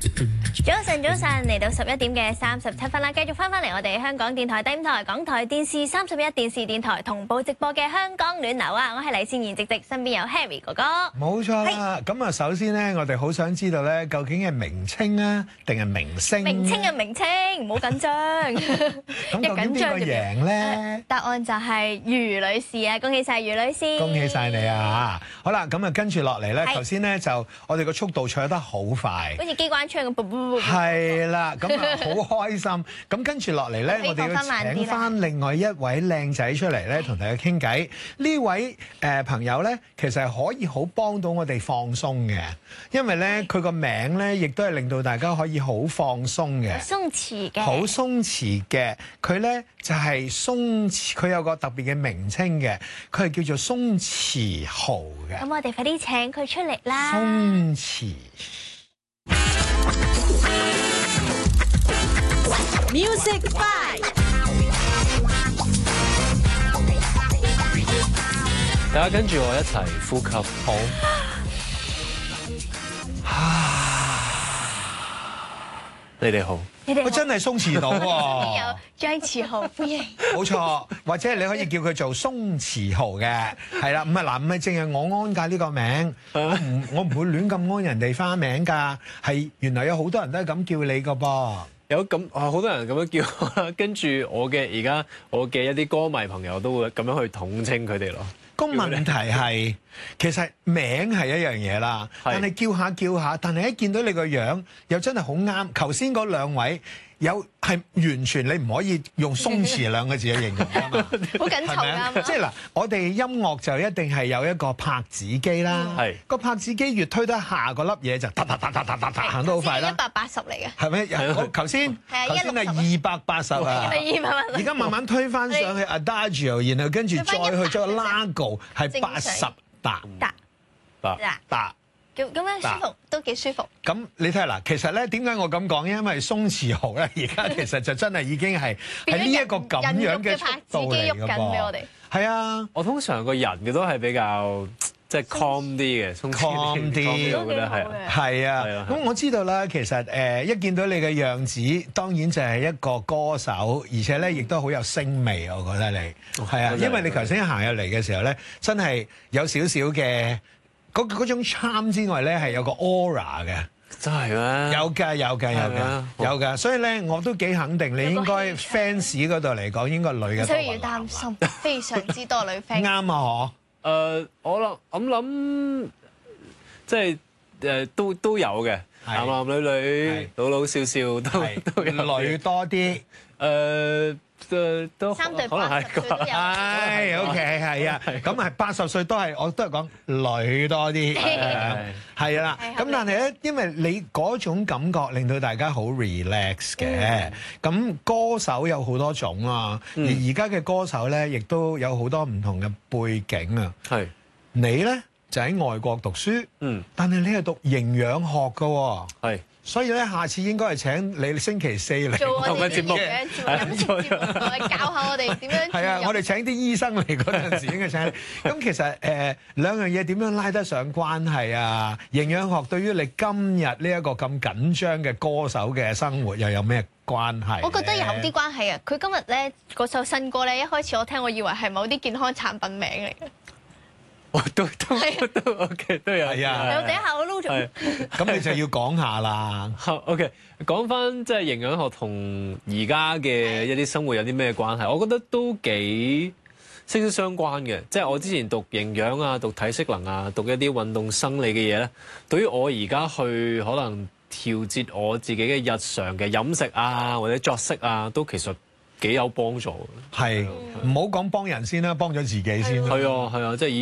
早晨，嚟到11點嘅37分啦，繼續翻嚟我哋香港電台第5台、港台電視31電視電台同步直播嘅香港暖流啊！我係黎倩妍直直，身邊有 Harry 哥哥。 冇錯啦，咁啊，首先咧，我哋好想知道咧，究竟係名稱啊，定係明星？ 名稱啊，名稱，唔好緊張。 咁究竟邊個贏咧？ 答案就係余女士啊！恭喜晒余女士！ 恭喜晒你啊！好啦，咁啊，跟住落嚟咧，頭先咧就我哋個速度唱得好快， 好似機關槍咁。 係啦，咁啊好開心。咁跟住落嚟咧，我哋要請翻另外一位靚仔出嚟咧，同大家傾偈。呢位朋友咧，其實係可以好幫到我哋放鬆嘅，因為咧佢個名咧，亦都係令到大家可以好放鬆嘅。 鬆弛嘅。好鬆弛嘅，佢咧就係鬆弛，佢有個特別嘅名稱嘅，佢係叫做鬆弛豪嘅。 咁我哋快啲請佢出嚟啦！ 鬆弛。 Music 5， 大家跟住我一齊呼吸，好。你哋好， 我真係鬆弛到喎。 有張弛豪，歡迎。 冇錯，或者你可以叫佢做鬆弛豪嘅，係啦，唔係嗱，唔係淨係我安㗎呢個名，我唔會亂咁安人哋花名㗎，係原來有好多人都係咁叫你㗎噃。 有咁好多人咁樣叫我啦，跟住我嘅一啲歌迷朋友都會咁樣去統稱佢哋咯。 個問題係，其實名係一樣嘢啦，但係叫下，但係一見到你個樣又真係好啱。頭先嗰兩位係完全你唔可以用鬆弛兩個字去形容㗎嘛， 好緊湊㗎。 即係嗱，我哋音樂就一定係有一個拍子機啦，個拍子機越推得下嗰粒嘢就嗒行得好快啦。 180嚟嘅， 係咪？頭先係280啊，而家慢慢推翻上去 Adagio， 然後跟住再去咗 Largo 係80達。 咁樣舒服都幾舒服。 咁你睇下嗱，其實咧點解我咁講？因為鬆弛豪咧，而家其實就真係已經係呢一個咁樣嘅速度嚟㗎噃。係啊， 我通常個人嘅都係比較即係 calm 啲嘅，calm 啲，我覺得係。 係啊，咁我知道啦。其實一見到你嘅樣子，當然就係一個歌手，而且咧亦都好有聲味。我覺得你係啊，因為你頭先行入嚟嘅時候咧，真係有少少嘅。嗰種 charm 之外咧，係有個 aura 嘅， 真係咩？ 有㗎，所以咧我都幾肯定，你應該 fans 嗰度嚟講，應該女嘅多。 唔需要擔心，非常之多女 fans。 啱啊， 我諗即係都有嘅，男男女女，老老少少都有。 女多啲， 都 3對可能係 80歲都有。 OK， 係啊，咁係80歲我都係講女多啲，係啦。咁但係咧，因為你嗰種感覺令到大家好 relax 嘅。咁歌手有好多種啊，而家嘅歌手咧，亦都有好多唔同嘅背景啊。係你咧就喺外國讀書，但係你係讀營養學㗎喎。係。所以咧，下次應該係請你星期四嚟做我哋節目， 教下我哋點樣。 係啊，我哋請啲醫生嚟嗰陣時應該請你。咁其實兩樣嘢點樣拉得上關係啊？營養學對於你今日呢一個咁緊張嘅歌手嘅生活又有咩關係？ 我覺得有啲關係啊！佢今日咧嗰首新歌咧，一開始我聽，我以為係某啲健康產品名嚟嘅。 都 OK 都有。係啊， 有第一下我撈咗。 咁你就要講下啦。 OK， 講翻即係營養學同而家嘅一啲生活有啲咩關係？我覺得都幾息息相關嘅。即係我之前讀營養啊、讀體適能啊、讀一啲運動生理嘅嘢咧，對於我而家去可能調節我自己嘅日常嘅飲食啊或者作息啊，都其實幾有幫助。係， 唔好講幫人先啦，幫咗自己先。 係啊，即係